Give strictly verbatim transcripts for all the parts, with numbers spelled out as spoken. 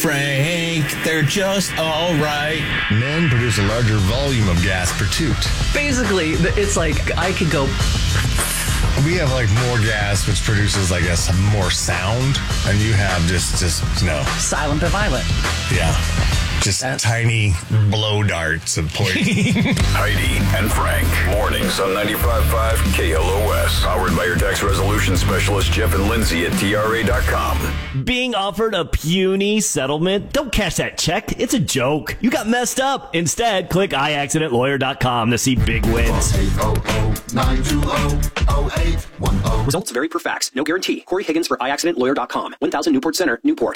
Frank, they're just all right. Men produce a larger volume of gas per toot. Basically, it's like I could go... We have like more gas, which produces, I guess, more sound, and you have just, just you know, silent but violent. Yeah, just That's... tiny blow darts of poison. Heidi and Frank, mornings on ninety-five point five K L O S, powered by your tax resolution specialist Jeff and Lindsay at T R A dot com. Being offered a puny settlement? Don't cash that check. It's a joke. You got messed up. Instead, click i accident lawyer dot com to see big wins. eight hundred, nine two zero, zero eight one zero. Results vary per fax. No guarantee. Corey Higgins for i accident lawyer dot com. one thousand Newport Center, Newport.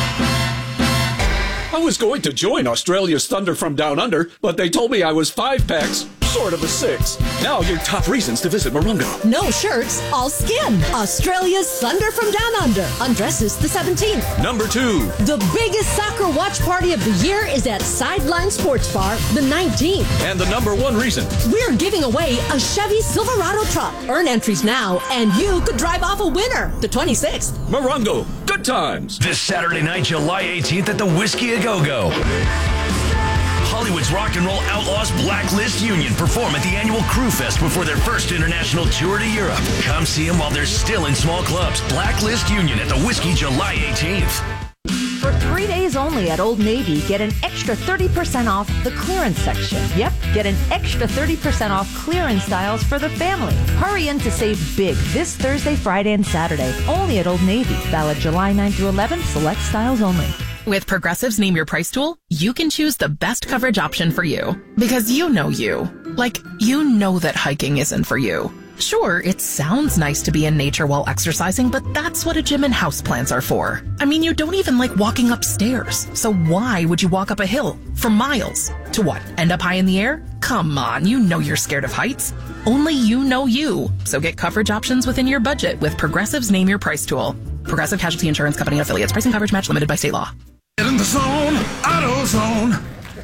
I was going to join Australia's Thunder from Down Under, but they told me I was five packs, sort of a six. Now your top reasons to visit Morongo. No shirts, all skin. Australia's Thunder from Down Under. Undresses the seventeenth. Number two. The biggest soccer watch party of the year is at Sideline Sports Bar, the nineteenth. And the number one reason. We're giving away a Chevy Silverado truck. Earn entries now, and you could drive off a winner, the twenty-sixth. Morongo, good times. This Saturday night, July eighteenth at the Whiskey A Go-Go. Hollywood's rock and roll outlaws Blacklist Union perform at the annual Crew Fest before their first international tour to Europe. Come see them while they're still in small clubs. Blacklist Union at the Whiskey, July eighteenth. For three days only at Old Navy, get an extra thirty percent off the clearance section. Yep, get an extra thirty percent off clearance styles for the family. Hurry in to save big this Thursday, Friday, and Saturday. Only at Old Navy. Valid July ninth through eleventh. Select styles only. With Progressive's Name Your Price tool, you can choose the best coverage option for you. Because you know you. Like, you know that hiking isn't for you. Sure, it sounds nice to be in nature while exercising, but that's what a gym and houseplants are for. I mean, you don't even like walking upstairs. So why would you walk up a hill for miles? To what, end up high in the air? Come on, you know you're scared of heights. Only you know you. So get coverage options within your budget with Progressive's Name Your Price tool. Progressive Casualty Insurance Company and affiliates. Price and coverage match limited by state law. Get in the zone, AutoZone.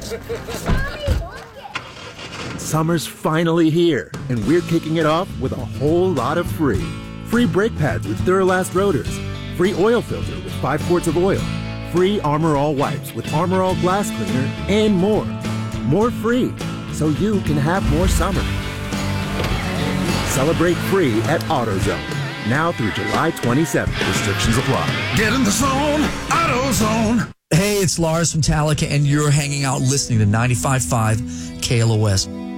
Summer's finally here, and we're kicking it off with a whole lot of free. Free brake pads with Duralast rotors. Free oil filter with five quarts of oil. Free Armor All wipes with Armor All glass cleaner, and more. More free, so you can have more summer. Celebrate free at AutoZone. Now through July twenty-seventh. Restrictions apply. Get in the zone, AutoZone. Hey, it's Lars from Metallica, and you're hanging out listening to ninety-five point five K L O S.